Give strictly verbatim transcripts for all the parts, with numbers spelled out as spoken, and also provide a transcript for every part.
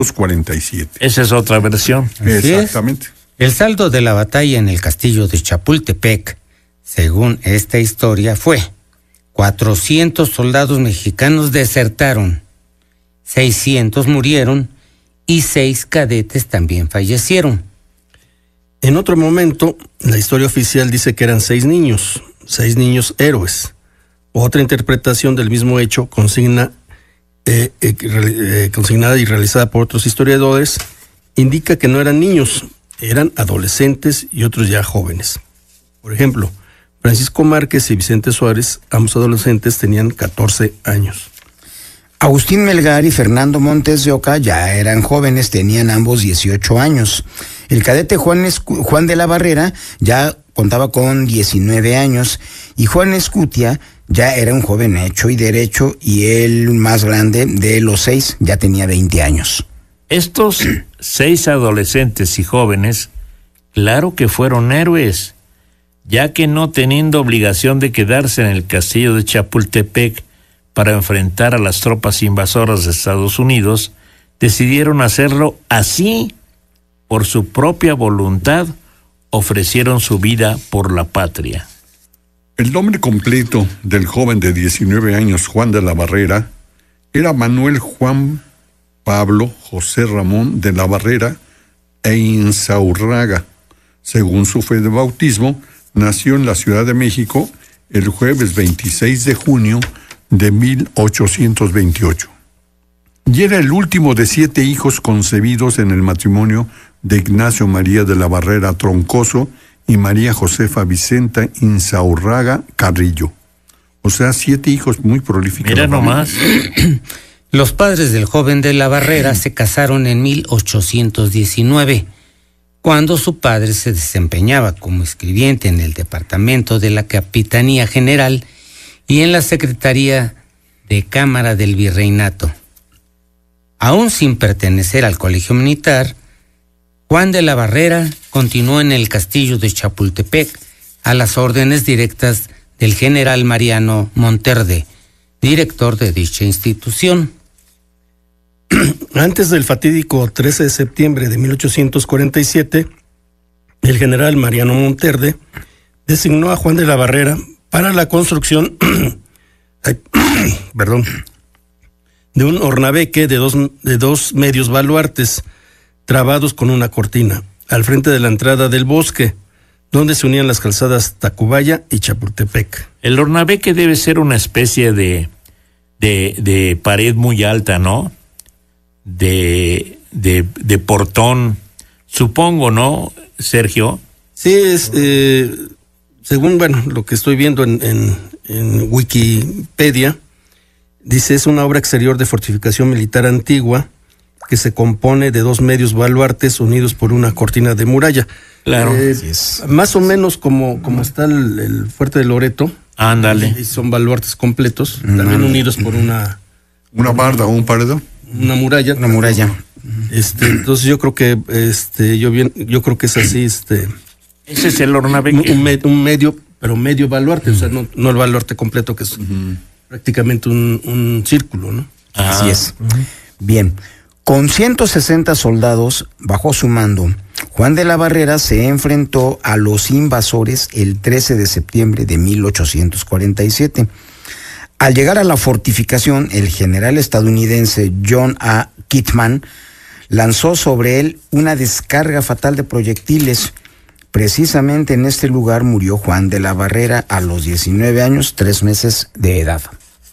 cuarenta y siete. Esa es otra versión. Así Exactamente. es. El saldo de la batalla en el castillo de Chapultepec, según esta historia, fue cuatrocientos soldados mexicanos desertaron, seiscientos murieron y seis cadetes también fallecieron. En otro momento, la historia oficial dice que eran seis niños, seis niños héroes. Otra interpretación del mismo hecho, consigna, eh, eh, eh, consignada y realizada por otros historiadores, indica que no eran niños, eran adolescentes y otros ya jóvenes. Por ejemplo, Francisco Márquez y Vicente Suárez, ambos adolescentes, tenían catorce años. Agustín Melgar y Fernando Montes de Oca ya eran jóvenes, tenían ambos dieciocho años. El cadete Juan, Escu- Juan de la Barrera ya contaba con diecinueve años y Juan Escutia ya era un joven hecho y derecho y el más grande de los seis ya tenía veinte años. Estos seis adolescentes y jóvenes, claro que fueron héroes, ya que no teniendo obligación de quedarse en el castillo de Chapultepec para enfrentar a las tropas invasoras de Estados Unidos, decidieron hacerlo así, por su propia voluntad, ofrecieron su vida por la patria. El nombre completo del joven de diecinueve años, Juan de la Barrera, era Manuel Juan Pablo José Ramón de la Barrera e Insaurraga. Según su fe de bautismo, nació en la Ciudad de México el jueves veintiséis de junio de mil ochocientos veintiocho. Y era el último de siete hijos concebidos en el matrimonio de Ignacio María de la Barrera Troncoso y María Josefa Vicenta Insaurraga Carrillo. O sea, siete hijos muy prolíficos. Mira nomás. Los padres del joven de la Barrera se casaron en mil ochocientos diecinueve, cuando su padre se desempeñaba como escribiente en el departamento de la Capitanía General y en la Secretaría de Cámara del Virreinato. Aún sin pertenecer al colegio militar, Juan de la Barrera continuó en el castillo de Chapultepec a las órdenes directas del general Mariano Monterde, director de dicha institución. Antes del fatídico trece de septiembre de mil ochocientos cuarenta y siete, el general Mariano Monterde designó a Juan de la Barrera para la construcción ay, perdón, de un hornabeque de dos, de dos medios baluartes trabados con una cortina, al frente de la entrada del bosque, donde se unían las calzadas Tacubaya y Chapultepec. El hornabeque debe ser una especie de, de, de pared muy alta, ¿no? De, de, de portón, supongo, ¿no, Sergio? Sí, es, eh, según, bueno, lo que estoy viendo en, en, en Wikipedia, dice, es una obra exterior de fortificación militar antigua que se compone de dos medios baluartes unidos por una cortina de muralla. Claro. Eh, es. Más o menos como, como está el, el fuerte de Loreto. Ándale. Y son baluartes completos, también unidos por una... ¿Una barda o un paredón? Una muralla. Una muralla. Este, entonces yo creo que, este, yo bien, yo creo que es así, este... Ese es el hornabeque. Un, un, me, un medio, pero medio baluarte, uh-huh. O sea, no, no el baluarte completo, que es uh-huh. prácticamente un, un círculo, ¿no? Ah. Así es. Uh-huh. Bien. Con ciento sesenta soldados bajo su mando, Juan de la Barrera se enfrentó a los invasores el trece de septiembre de mil ochocientos cuarenta y siete. Al llegar a la fortificación, el general estadounidense John A. Kitman lanzó sobre él una descarga fatal de proyectiles. Precisamente en este lugar murió Juan de la Barrera a los diecinueve años, tres meses de edad.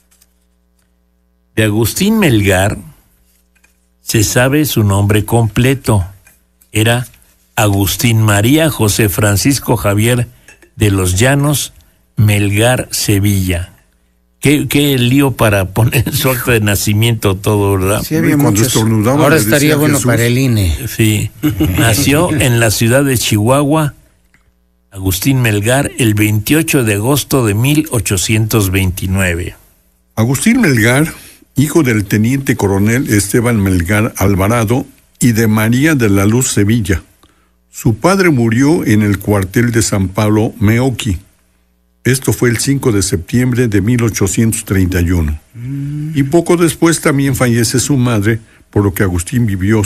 De Agustín Melgar se sabe su nombre completo. Era Agustín María José Francisco Javier de los Llanos Melgar Sevilla. Qué, qué lío para poner su acta de nacimiento todo, ¿verdad? Sí, había Cuando muchos. Ahora estaría bueno Jesús. Para el I N E. Sí. Nació en la ciudad de Chihuahua, Agustín Melgar, el veintiocho de agosto de mil ochocientos veintinueve. Agustín Melgar, hijo del teniente coronel Esteban Melgar Alvarado y de María de la Luz Sevilla. Su padre murió en el cuartel de San Pablo Meoqui. Esto fue el cinco de septiembre de mil ochocientos treinta y uno. Mm. Y poco después también fallece su madre, por lo que Agustín vivió